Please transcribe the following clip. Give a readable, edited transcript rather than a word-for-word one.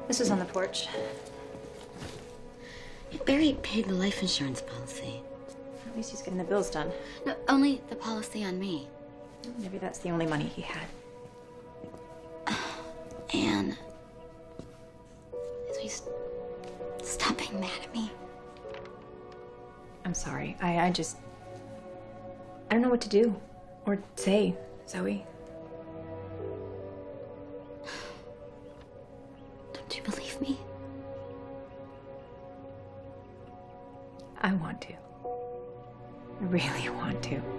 This is on the porch. Barry paid the life insurance policy. At least he's getting the bills done. No, only the policy on me. Maybe that's the only money he had. Anne, please stop being mad at me. I'm sorry. I don't know what to do or say, Zoe. Don't you believe me? I want to. I really want to.